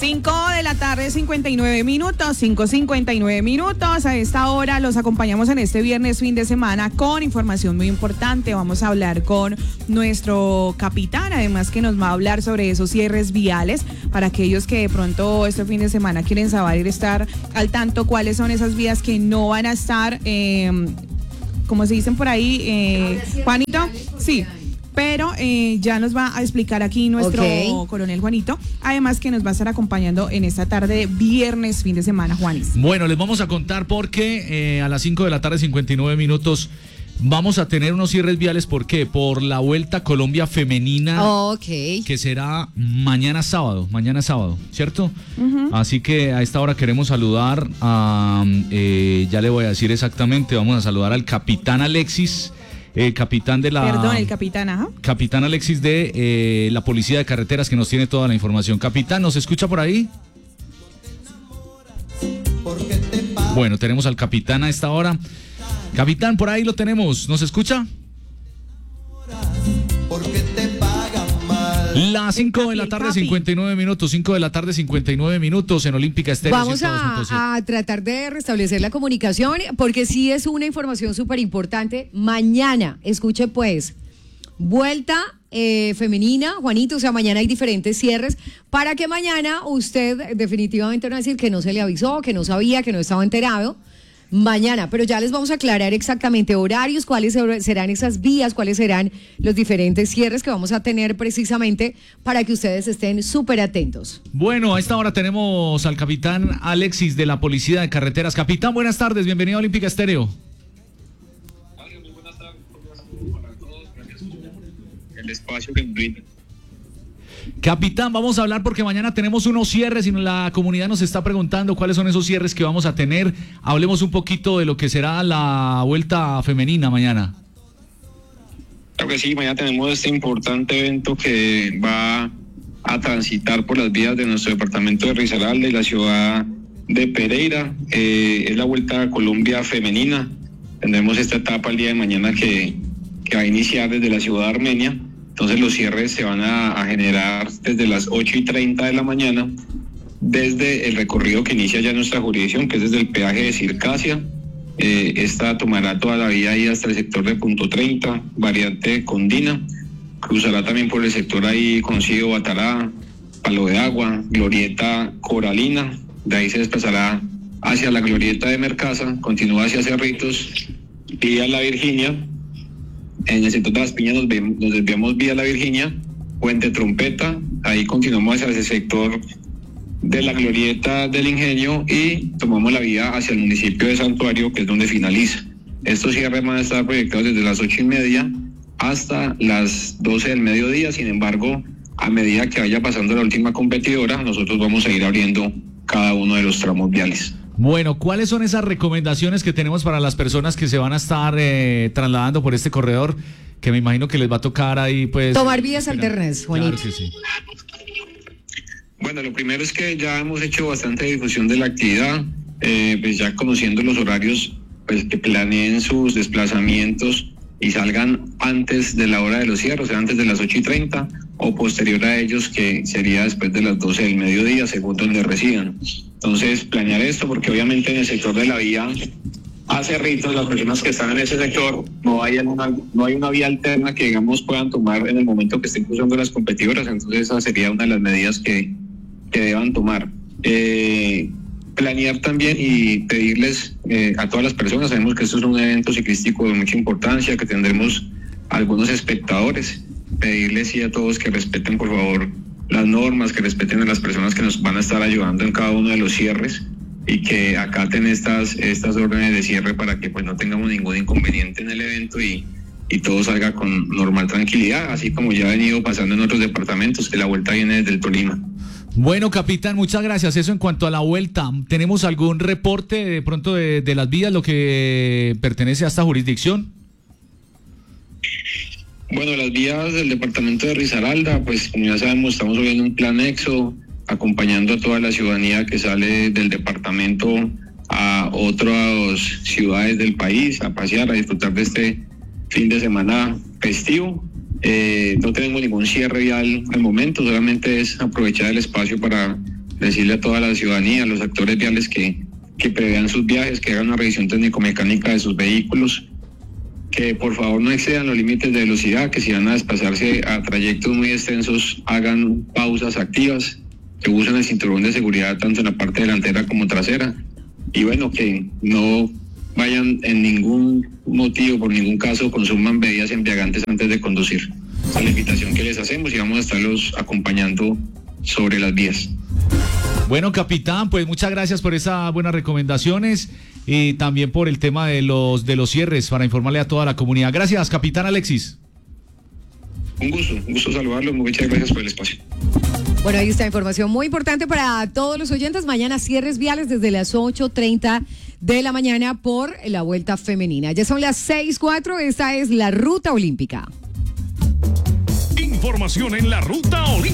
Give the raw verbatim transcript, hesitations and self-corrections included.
cinco de la tarde, cincuenta y nueve minutos, cinco cincuenta y nueve minutos. A esta hora los acompañamos en este viernes fin de semana con información muy importante. Vamos a hablar con nuestro capitán, además que nos va a hablar sobre esos cierres viales para aquellos que de pronto este fin de semana quieren saber estar al tanto cuáles son esas vías que no van a estar, eh, como se dicen por ahí, eh, Juanito, sí. Pero eh, ya nos va a explicar aquí nuestro okay. coronel Juanito, además que nos va a estar acompañando en esta tarde, viernes, fin de semana, Juanis. Bueno, les vamos a contar porque eh, a las cinco de la tarde, cincuenta y nueve minutos, vamos a tener unos cierres viales. ¿Por qué? Por la Vuelta a Colombia Femenina, okay. que será mañana sábado, mañana sábado, ¿cierto? Uh-huh. Así que a esta hora queremos saludar a, eh, ya le voy a decir exactamente, vamos a saludar al capitán Alexis, Eh, capitán de la... Perdón, el capitán, ajá. Capitán Alexis de eh, la Policía de Carreteras, que nos tiene toda la información. Capitán, ¿nos escucha por ahí? Bueno, tenemos al capitán a esta hora. Capitán, por ahí lo tenemos. ¿Nos escucha? Las cinco de la tarde, cincuenta y nueve minutos, cinco de la tarde, cincuenta y nueve minutos en Olímpica Estéreo. Vamos a, a tratar de restablecer la comunicación porque sí es una información súper importante. Mañana, escuche pues, vuelta eh, femenina, Juanito, o sea, mañana hay diferentes cierres para que mañana usted definitivamente no va a decir que no se le avisó, que no sabía, que no estaba enterado. Mañana, pero ya les vamos a aclarar exactamente horarios, cuáles serán esas vías, cuáles serán los diferentes cierres que vamos a tener precisamente para que ustedes estén súper atentos. Bueno, a esta hora tenemos al capitán Alexis de la Policía de Carreteras. Capitán, buenas tardes, bienvenido a Olímpica Estéreo. Muy buenas tardes para todos, gracias por el espacio que nos brindan. Capitán, vamos a hablar porque mañana tenemos unos cierres y la comunidad nos está preguntando cuáles son esos cierres que vamos a tener. Hablemos un poquito de lo que será la Vuelta Femenina mañana. Claro que sí, mañana tenemos este importante evento que va a transitar por las vías de nuestro departamento de Risaralda y la ciudad de Pereira. Eh, es la Vuelta a Colombia Femenina. Tendremos esta etapa el día de mañana que, que va a iniciar desde la ciudad de Armenia. Entonces los cierres se van a, a generar desde las ocho y treinta de la mañana, desde el recorrido que inicia ya nuestra jurisdicción, que es desde el peaje de Circasia. Eh, esta tomará toda la vía ahí hasta el sector de Punto treinta, variante Condina. Cruzará también por el sector ahí conocido Batará, Palo de Agua, Glorieta Coralina. De ahí se desplazará hacia la Glorieta de Mercaza, continúa hacia Cerritos y a La Virginia. En el sector de Las Piñas nos, vemos, nos desviamos vía La Virginia, Puente Trompeta, ahí continuamos hacia ese sector de la Glorieta del Ingenio y tomamos la vía hacia el municipio de Santuario, que es donde finaliza. Estos cierres van a estar proyectados desde las ocho y media hasta las doce del mediodía. Sin embargo, a medida que vaya pasando la última competidora, nosotros vamos a ir abriendo cada uno de los tramos viales. Bueno, ¿cuáles son esas recomendaciones que tenemos para las personas que se van a estar eh, trasladando por este corredor? Que me imagino que les va a tocar ahí, pues... Tomar vías alternas, Juanito. Claro que sí. Bueno, lo primero es que ya hemos hecho bastante difusión de la actividad, eh, pues ya conociendo los horarios, pues que planeen sus desplazamientos y salgan antes de la hora de los cierres, o sea, antes de las ocho y treinta, o posterior a ellos, que sería después de las doce del mediodía, según donde residan. Entonces, planear esto, porque obviamente en el sector de la vía a Cerritos, las personas que están en ese sector, no hay una, no hay una vía alterna que, digamos, puedan tomar en el momento que estén cruzando las competidoras. Entonces, esa sería una de las medidas que, que deban tomar. Eh, planear también y pedirles eh, a todas las personas, sabemos que esto es un evento ciclístico de mucha importancia, que tendremos algunos espectadores, pedirles sí a todos que respeten por favor las normas, que respeten a las personas que nos van a estar ayudando en cada uno de los cierres y que acaten estas, estas órdenes de cierre para que pues no tengamos ningún inconveniente en el evento y, y todo salga con normal tranquilidad, así como ya ha venido pasando en otros departamentos, que la vuelta viene desde el Tolima. Bueno, capitán, muchas gracias. Eso en cuanto a la vuelta, ¿tenemos algún reporte de pronto de, de las vías, lo que pertenece a esta jurisdicción? Bueno, las vías del departamento de Risaralda, pues como ya sabemos, estamos subiendo un plan Nexo, acompañando a toda la ciudadanía que sale del departamento a otras ciudades del país, a pasear, a disfrutar de este fin de semana festivo. Eh, no tenemos ningún cierre vial al momento, solamente es aprovechar el espacio para decirle a toda la ciudadanía, a los actores viales que, que prevean sus viajes, que hagan una revisión técnico-mecánica de sus vehículos, que por favor no excedan los límites de velocidad, que si van a desplazarse a trayectos muy extensos hagan pausas activas, que usen el cinturón de seguridad tanto en la parte delantera como trasera, y bueno, que no vayan en ningún motivo, por ningún caso, consuman bebidas embriagantes antes de conducir. Esa es la invitación que les hacemos y vamos a estarlos acompañando sobre las vías. Bueno, capitán, pues muchas gracias por esas buenas recomendaciones y también por el tema de los de los cierres para informarle a toda la comunidad. Gracias, capitán Alexis. Un gusto, un gusto saludarlos, muchas gracias por el espacio. Bueno, ahí está información muy importante para todos los oyentes. Mañana cierres viales desde las ocho treinta de la mañana por la Vuelta Femenina. Ya son las seis cuatro, esta es la Ruta Olímpica. Información en la Ruta Olímpica.